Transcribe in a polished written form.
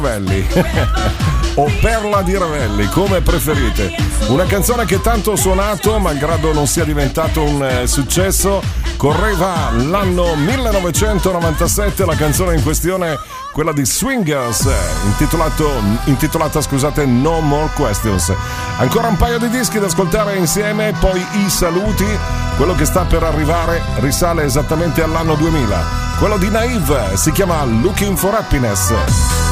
Ravelli o Perla di Ravelli, come preferite. Una canzone che tanto ho suonato, malgrado non sia diventato un successo. Correva l'anno 1997, la canzone in questione, quella di Swingers, intitolata No More Questions. Ancora un paio di dischi da ascoltare insieme, poi i saluti. Quello che sta per arrivare risale esattamente all'anno 2000. Quello di Naive si chiama Looking for Happiness.